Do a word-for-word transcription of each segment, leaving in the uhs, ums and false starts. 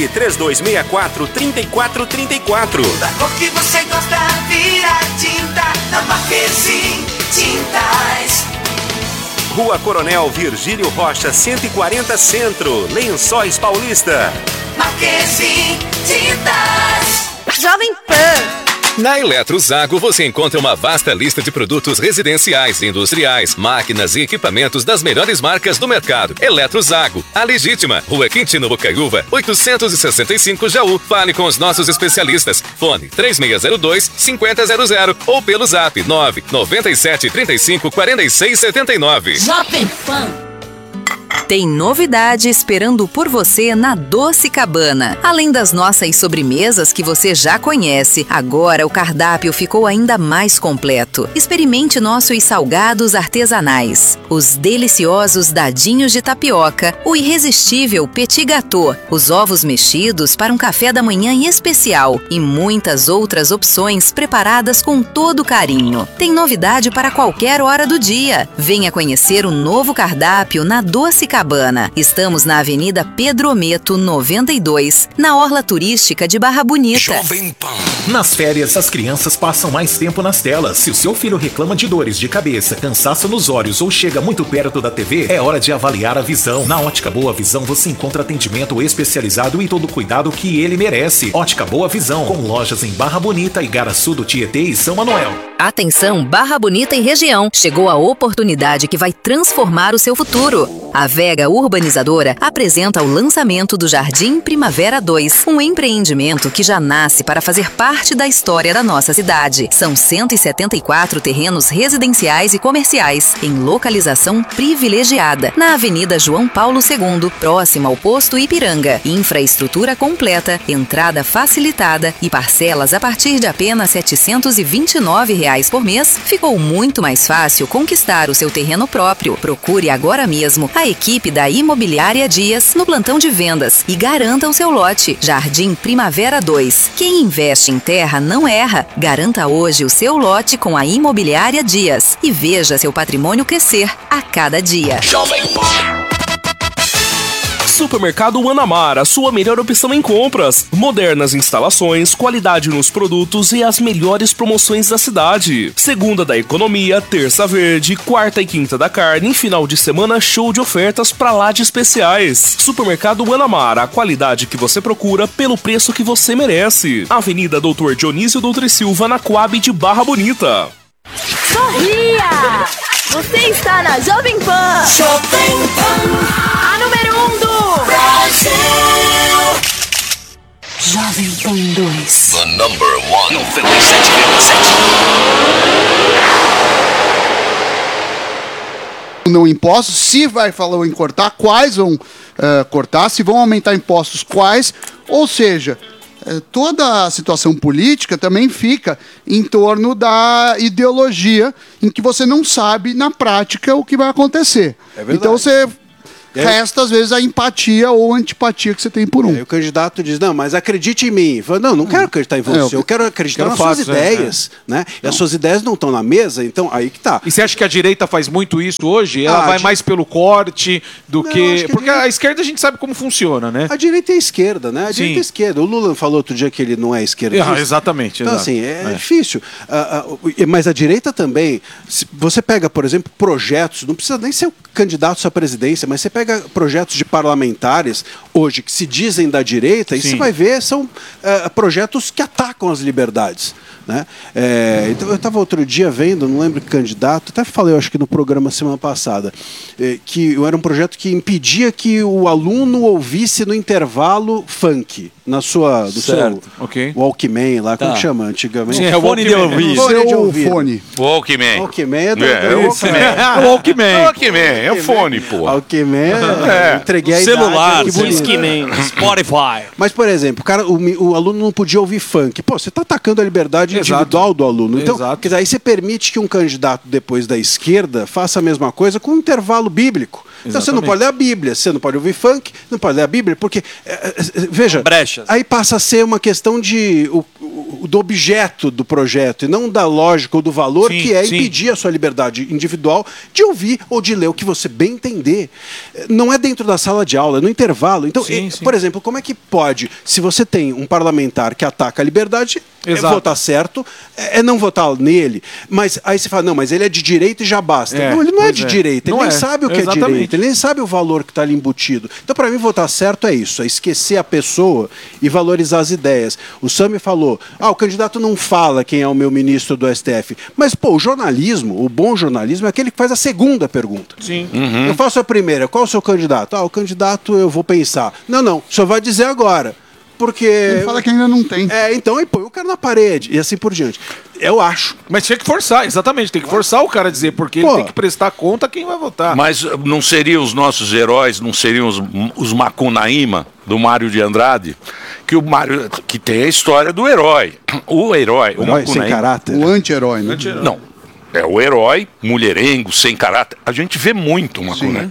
Ligue três dois seis quatro, três quatro três quatro. Da cor que você gosta, vira tinta na Marquezine Tintas. Rua Coronel Virgílio Rocha, cento e quarenta Centro, Lençóis Paulista. Marquezine Tintas. Jovem Pan. Na Eletrozago você encontra uma vasta lista de produtos residenciais, industriais, máquinas e equipamentos das melhores marcas do mercado. Eletrozago, a legítima. Rua Quintino Bocaiúva, oitocentos e sessenta e cinco, Jaú. Fale com os nossos especialistas. Fone três seis zero dois, cinco zero zero zero ou pelo zap nove nove sete, três cinco, quatro seis sete nove. Jovem Pan. Tem novidade esperando por você na Doce Cabana. Além das nossas sobremesas que você já conhece, agora o cardápio ficou ainda mais completo. Experimente nossos salgados artesanais, os deliciosos dadinhos de tapioca, o irresistível petit gâteau, os ovos mexidos para um café da manhã especial e muitas outras opções preparadas com todo carinho. Tem novidade para qualquer hora do dia. Venha conhecer o novo cardápio na Doce Cabana. Estamos na Avenida Pedro Ometo, noventa e dois, na Orla Turística de Barra Bonita. Jovem Pan. Nas férias, as crianças passam mais tempo nas telas. Se o seu filho reclama de dores de cabeça, cansaço nos olhos ou chega muito perto da T V, é hora de avaliar a visão. Na Ótica Boa Visão você encontra atendimento especializado e todo o cuidado que ele merece. Ótica Boa Visão, com lojas em Barra Bonita, Igaraçu do Tietê e São Manuel. Atenção, Barra Bonita e região. Chegou a oportunidade que vai transformar o seu futuro. A Vega Urbanizadora apresenta o lançamento do Jardim Primavera dois, um empreendimento que já nasce para fazer parte da história da nossa cidade. São cento e setenta e quatro terrenos residenciais e comerciais, em localização privilegiada, na Avenida João Paulo segundo, próxima ao posto Ipiranga. Infraestrutura completa, entrada facilitada e parcelas a partir de apenas setecentos e vinte e nove reais por mês. Ficou muito mais fácil conquistar o seu terreno próprio. Procure agora mesmo a equipe da Imobiliária Dias no plantão de vendas e garantam seu lote. Jardim Primavera dois. Quem investe em terra não erra. Garanta hoje o seu lote com a Imobiliária Dias e veja seu patrimônio crescer a cada dia. Jovem Pan. Supermercado Guanamara, a sua melhor opção em compras. Modernas instalações, qualidade nos produtos e as melhores promoções da cidade. Segunda da economia, terça verde, quarta e quinta da carne e final de semana show de ofertas pra lá de especiais. Supermercado Guanamara, a qualidade que você procura pelo preço que você merece. Avenida Doutor Dionísio Doutor Silva, na Coab de Barra Bonita. Sorria! Você está na Jovem Pan. Jovem Pan. A número um do Brasil. Jovem Pan dois. The number one. noventa e sete vírgula sete. Não impostos, se vai falar em cortar, quais vão uh, cortar, se vão aumentar impostos, quais, ou seja, uh, toda a situação política também fica em torno da ideologia em que você não sabe na prática o que vai acontecer. É verdade. Então você resta às vezes a empatia ou a antipatia que você tem por um. Aí o candidato diz, não, mas acredite em mim. Fala, não, não quero acreditar em você, é, eu, eu quero acreditar quero nas fatos, suas ideias. É, é. Né? E as suas ideias não estão na mesa, então aí que tá. E você acha que a direita faz muito isso hoje? Ela ah, vai di... mais pelo corte do não, que... que... Porque a, direita... a esquerda a gente sabe como funciona, né? A direita é a esquerda, né? A Sim. direita é a esquerda. O Lula falou outro dia que ele não é esquerdista. Ah, exatamente. Então, exato. assim, é, é. difícil. Uh, uh, mas a direita também, se você pega, por exemplo, projetos, não precisa nem ser candidatos à presidência, mas você pega projetos de parlamentares hoje que se dizem da direita, Sim. e você vai ver, são uh, projetos que atacam as liberdades. Né? É, então eu estava outro dia vendo, não lembro que candidato, até falei, eu acho que no programa semana passada, é, que era um projeto que impedia que o aluno ouvisse no intervalo funk na sua, do certo. seu okay. Walkman lá, como tá. que chama antigamente? Sim, é o fone de ouvir. Fone de ouvir. Fone. Walkman. Walkman é, do, é, é, Walkman. É o Walkman. É o Walkman, é o fone, pô. Walkman, é. Entreguei a celular, idade. Walkman, Spotify. Mas, por exemplo, o, cara, o, o aluno não podia ouvir funk. Pô, você está atacando a liberdade Exato. individual do aluno. Então, Exato. quer dizer, aí você permite que um candidato depois da esquerda faça a mesma coisa com um intervalo bíblico. Então você não pode ler a Bíblia, você não pode ouvir funk, não pode ler a Bíblia, porque, é, é, veja, brechas. Aí passa a ser uma questão de, o, o, do objeto do projeto, e não da lógica ou do valor, Sim, que é sim. impedir a sua liberdade individual de ouvir ou de ler o que você bem entender. Não é dentro da sala de aula, é no intervalo. Então, Sim, é, sim. por exemplo, como é que pode, se você tem um parlamentar que ataca a liberdade, é Exato. votar certo, é, é não votar nele, mas aí você fala, não, mas ele é de direita e já basta. É, não, ele não é pois de é. direita, ele Não nem é. sabe o que Exatamente. é direita, ele nem sabe o valor que está ali embutido. Então, para mim, votar certo é isso, é esquecer a pessoa e valorizar as ideias. O Sami falou, ah, o candidato não fala quem é o meu ministro do S T F. Mas, pô, o jornalismo, o bom jornalismo é aquele que faz a segunda pergunta. Sim. Eu faço a primeira, qual é o seu candidato? Ah, o candidato eu vou pensar. Não, não, o senhor vai dizer agora. Porque... Ele fala que ainda não tem. É, então aí põe o cara na parede e assim por diante. Eu acho. Mas tinha que forçar, exatamente. Tem que forçar o cara a dizer, porque Pô. ele tem que prestar conta a quem vai votar. Mas não seriam os nossos heróis, não seriam os, os Macunaíma do Mário de Andrade? Que o Mário, que tem a história do herói. O herói, o, O herói sem Macunaíma. caráter. O anti-herói, né? Não, é o herói mulherengo, sem caráter. A gente vê muito o Macunaíma.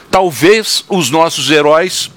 Talvez os nossos heróis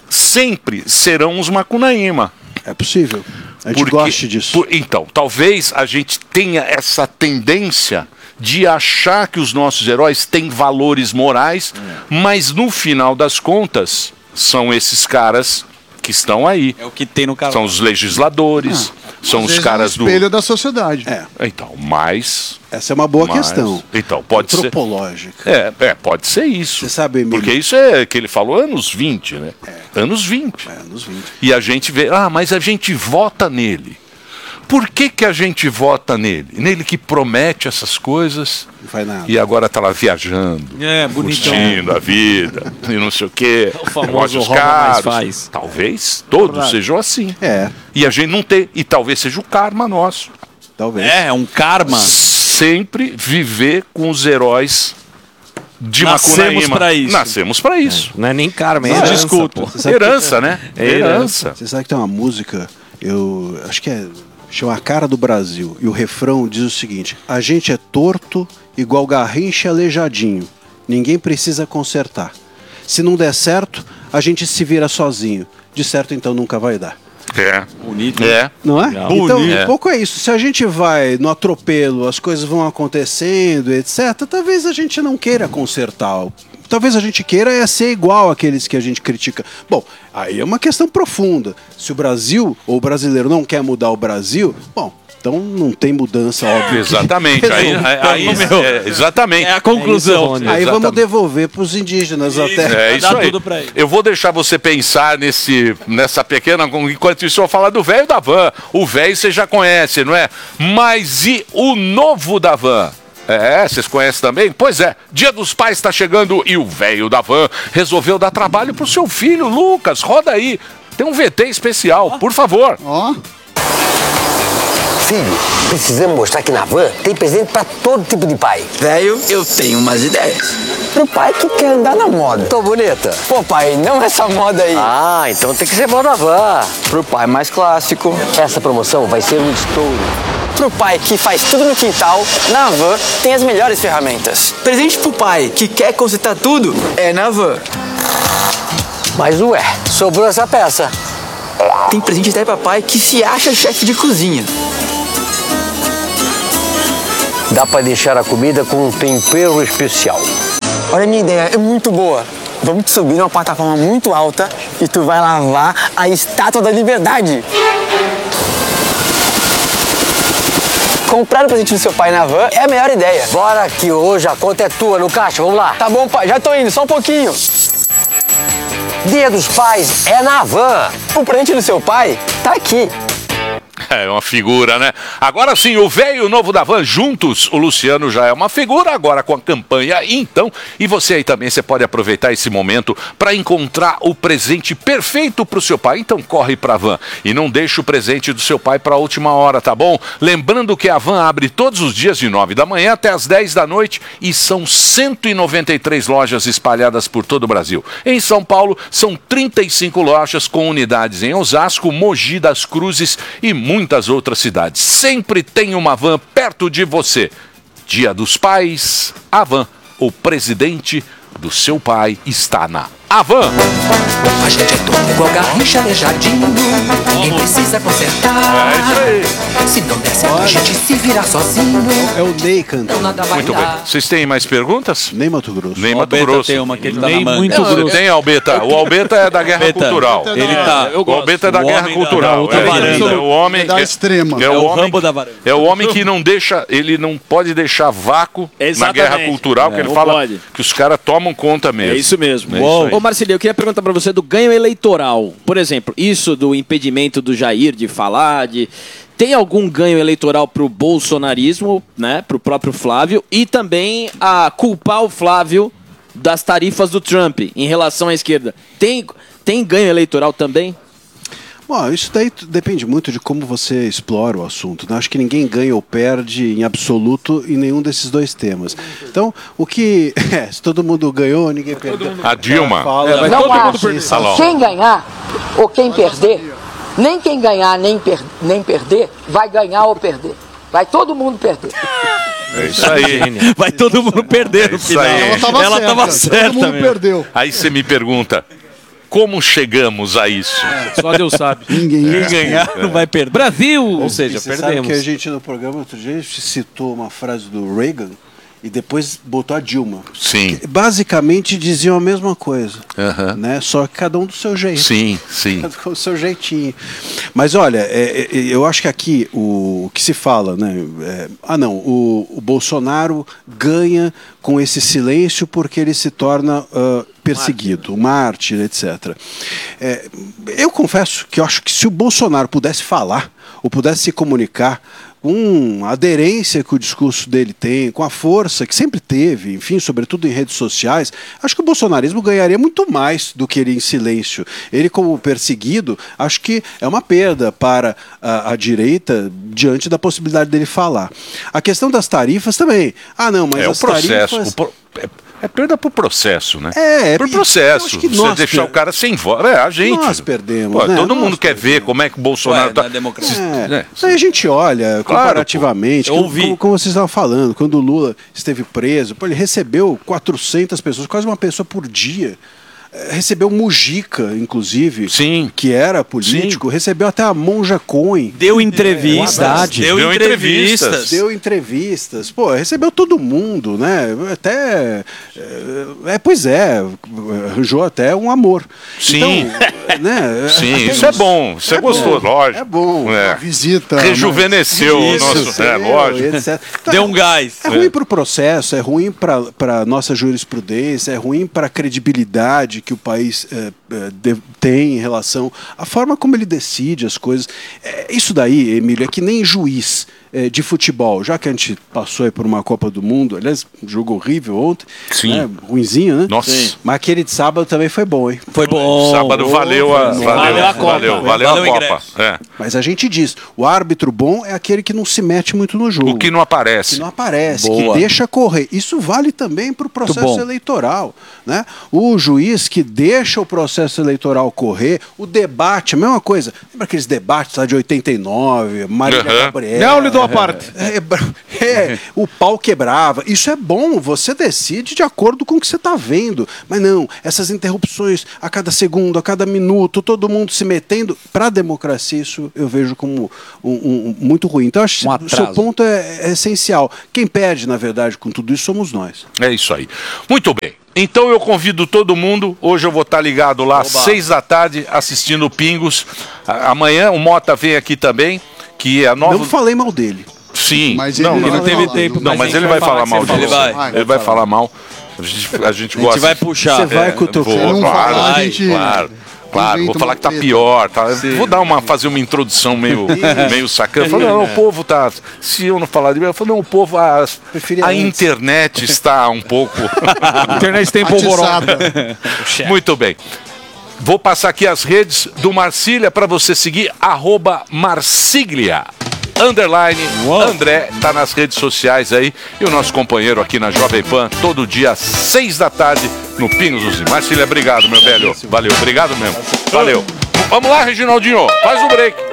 sempre serão os Macunaíma. É possível. A gente Porque- gosta disso. por- então, talvez a gente tenha essa tendência de achar que os nossos heróis têm valores morais, mas no final das contas, são esses caras que estão aí. É o que tem no canal. São os legisladores, são Às os vezes caras é do... um espelho da sociedade. É. Então, mas... Essa é uma boa mas- questão. Então, pode ser... Antropológica. É, é, pode ser isso. Você sabe, Emílio? Porque isso é que ele falou anos vinte, né? Anos vinte. É, anos vinte. E a gente vê, ah, mas a gente vota nele. Por que que a gente vota nele? Nele que promete essas coisas Não faz nada. e agora tá lá viajando, É, bonitão. curtindo a vida e não sei o quê. O famoso negócios rouba, mas caros. faz. Talvez todos Verdade. sejam assim. É, E a gente não tem. E talvez seja o karma nosso. talvez. É, é um karma. Sempre viver com os heróis de Nascemos Macunaíma. pra isso. Nascemos pra isso. Não é nem karma, é Não, herança, desculpa. pô. Você sabe Herança, que- né? É Herança. Você sabe que tem uma música, eu acho que é, chama A Cara do Brasil, e o refrão diz o seguinte: a gente é torto igual garrincha aleijadinho, ninguém precisa consertar. Se não der certo, a gente se vira sozinho. De certo, então, nunca vai dar. É. Bonito. É. Não é? Legal. Então, Bonito. um pouco é isso. Se a gente vai no atropelo, as coisas vão acontecendo, etcétera, talvez a gente não queira consertar. Talvez a gente queira é ser igual àqueles que a gente critica. Bom, aí é uma questão profunda. Se o Brasil ou o brasileiro não quer mudar o Brasil, bom, então não tem mudança, óbvio. Exatamente. Aí, aí, aí- é, exatamente. É a conclusão. Aí vamos Exatamente. devolver para os indígenas até. É isso Dá aí. tudo pra ele. Eu vou deixar você pensar nesse, nessa pequena. Enquanto isso, eu vou falar do velho da van. O velho você já conhece, não é? Mas e o novo da van? É, vocês conhecem também? Pois é, Dia dos Pais está chegando e o velho da van resolveu dar trabalho pro seu filho, Lucas. Roda aí. Tem um V T especial, por favor. Ó, Filho, precisamos mostrar que na van tem presente pra todo tipo de pai. Velho, eu tenho umas ideias. Pro pai que quer andar na moda. Tô bonita? Pô, pai, não essa moda aí. Ah, então tem que ser moda van. Pro pai mais clássico. Essa promoção vai ser um estouro. Pro pai que faz tudo no quintal, na van tem as melhores ferramentas. Presente pro pai que quer consertar tudo é na van. Mas ué, sobrou essa peça. Tem presente até pra pai que se acha chefe de cozinha. Dá pra deixar a comida com um tempero especial. Olha a minha ideia, é muito boa. Vamos te subir numa plataforma muito alta e tu vai lavar a Estátua da Liberdade. Comprar o presente do seu pai na van é a melhor ideia. Bora que hoje a conta é tua no caixa, vamos lá. Tá bom, pai, já tô indo, só um pouquinho. Dia dos Pais é na van. O presente do seu pai tá aqui. É uma figura, né? Agora sim, o velho e o novo da van juntos. O Luciano já é uma figura, agora com a campanha Então. E você aí também, você pode aproveitar esse momento para encontrar o presente perfeito para o seu pai. Então corre para a van e não deixe o presente do seu pai para a última hora, tá bom? Lembrando que a van abre todos os dias de nove da manhã até as dez da noite e são cento e noventa e três lojas espalhadas por todo o Brasil. Em São Paulo, são trinta e cinco lojas com unidades em Osasco, Mogi das Cruzes e muitas outras cidades. Sempre tem uma van perto de você. Dia dos Pais, a van, o presidente do seu pai está na Havan. A gente é todo igual Garrincha Aleijadinho. Ninguém precisa consertar. É isso aí. Se não der certo, a gente se virar sozinho. É o Ney cantando. Nada vai Muito bem. dar. Vocês têm mais perguntas? Nem Mato Grosso. Nem O Mato Albeta Grosso. tem uma que ele tá Nem na manga. muito Não, grosso. tem Albeta. O Albeta é da Guerra Albeta, Cultural. Ele tá. O Albeta é da O Guerra homem da- Cultural. da outra É, varanda. é o homem Da é- extrema. É É o o homem Rambo da varanda. É o homem que não deixa, ele não pode deixar vácuo na Exatamente. Guerra Cultural, que É, ele não fala pode. que os caras tomam conta mesmo. É isso mesmo. É isso aí. Ô Marcelo, eu queria perguntar pra você do ganho eleitoral. Por exemplo, isso do impedimento do Jair de falar, de... tem algum ganho eleitoral pro bolsonarismo, né? Pro próprio Flávio, e também a culpar o Flávio das tarifas do Trump em relação à esquerda. Tem, tem ganho eleitoral também? Bom, isso daí t- depende muito de como você explora o assunto, né? Acho que ninguém ganha ou perde em absoluto em nenhum desses dois temas. Então, o que... É, se todo mundo ganhou, ninguém perdeu. A Dilma. Fala, É, vai Não todo mundo acho perder. Tá bom. quem ganhar ou quem perder, nem quem ganhar nem, per nem perder, vai ganhar ou perder. Vai todo mundo perder. É isso aí. Vai todo mundo perder no isso final. aí. Ela tava Ela certa. tava certa, Todo mundo meu. perdeu. Aí você me pergunta, como chegamos a isso? Só Deus sabe. Ninguém. Quem ganhar não vai perder. Brasil! Ou seja, Você sabe perdemos. que a gente no programa outro dia a gente citou uma frase do Reagan e depois botou a Dilma. Sim. Que basicamente diziam a mesma coisa, Aham. né? Só que cada um do seu jeito. Sim, sim. Cada um com o seu jeitinho. Mas olha, é, é, eu acho que aqui o, o que se fala, né? é, ah, não, o, o Bolsonaro ganha com esse silêncio porque ele se torna ah, perseguido, mártir, etcétera. É, eu confesso que eu acho que se o Bolsonaro pudesse falar, ou pudesse se comunicar com a aderência que o discurso dele tem, com a força que sempre teve, enfim, sobretudo em redes sociais, acho que o bolsonarismo ganharia muito mais do que ele em silêncio. Ele, como perseguido, acho que é uma perda para a, a direita diante da possibilidade dele falar. A questão das tarifas também. Ah, não, mas é o as processo. tarifas... O pro- é, é perda por processo, né? É, é por eu processo. acho que Você nós deixar per- o cara sem voz. É, a gente. Nós perdemos, Pô, né? todo Nós mundo quer ver como é que o Bolsonaro Ué, tá. na democracia. Se- É. Aí a gente olha comparativamente, pô. Eu como, ouvi. como, como vocês estavam falando, quando o Lula esteve preso, pô, ele recebeu quatrocentas pessoas, quase uma pessoa por dia. Eh, Recebeu o Mujica, inclusive, Sim. que era político, recebeu até a Monja Cohen. Deu entrevista. Deu Deu entrevistas. Deu entrevistas, pô, recebeu todo mundo, né? Até. É, é, pois é, arranjou até um amor. Sim. Então, né? Sim, até isso é bom. Isso é, gostoso, lógico. É bom. É. Visita. Rejuvenesceu o Isso, nosso. É, seu, lógico. etcétera. Então, Deu um gás. É ruim para o processo, é ruim para a nossa jurisprudência, é ruim para a credibilidade que o país é, é, de- tem em relação à forma como ele decide as coisas. É, isso daí, Emílio, é que nem juiz é, de futebol. Já que a gente passou aí por uma Copa do Mundo, aliás, um jogo horrível ontem, Sim. né, ruinzinho, né? Nossa. Sim. Mas aquele de sábado também foi bom, hein? Foi bom. Sábado valeu a, Valeu valeu, a Copa. valeu, valeu Valeu o a Copa. ingresso. É. Mas a gente diz, o árbitro bom é aquele que não se mete muito no jogo. O que não aparece. Que não aparece, Boa. que deixa correr. Isso vale também para o processo bom. eleitoral, né? O juiz que deixa o processo eleitoral correr, o debate, a mesma coisa. Lembra aqueles debates lá de oitenta e nove, Marília Uhum. Gabriela? Não lhe dou a parte. É, é, o pau quebrava. Isso é bom, você decide de acordo com o que você está vendo. Mas não, essas interrupções a cada segundo, a cada minuto, todo mundo se metendo. Para a democracia, isso eu vejo como um, um- um muito ruim. Então, acho Um que o seu atraso. ponto é, é essencial. Quem perde, na verdade, com tudo isso somos nós. É isso aí. Muito bem. Então eu convido todo mundo. Hoje eu vou estar ligado lá às seis da tarde assistindo o Pingos. A- Amanhã o Mota vem aqui também, que é a nova. Não falei mal dele. Sim. Mas não, ele não, vai teve falar. tempo. Não, Mas mas a gente ele vai vai falar falar mal que de você você. vai. Vai, Ele vai falar mal. A gente, a gente A gente gosta. vai puxar. Você vai É, cutucar. vou, Se não claro, falar, a vai, gente claro. Claro, vou inventa falar uma que tá treta. pior, tá? Vou dar uma, fazer uma introdução meio, meio sacana. Falar, não, o povo tá. Se eu não falar de mim, eu falo, não, o povo. A, Preferia a antes. internet está um pouco. A internet tem polvorosa. Muito bem. Vou passar aqui as redes do Marcília para você seguir, arroba Marsiglia. Underline, André, tá nas redes sociais aí. E o nosso companheiro aqui na Jovem Pan, todo dia às seis da tarde, no Pingos dos Is. Marcília, obrigado, meu velho. Valeu, obrigado mesmo. Valeu. Vamos lá, Reginaldinho, faz o break.